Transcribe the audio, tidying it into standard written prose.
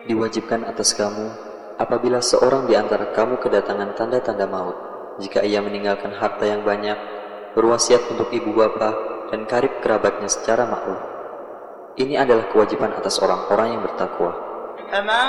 Diwajibkan atas kamu, apabila seorang di antara kamu kedatangan tanda-tanda maut, jika ia meninggalkan harta yang banyak, berwasiat untuk ibu bapa dan karib kerabatnya secara maklum. Ini adalah kewajiban atas orang-orang yang bertakwa.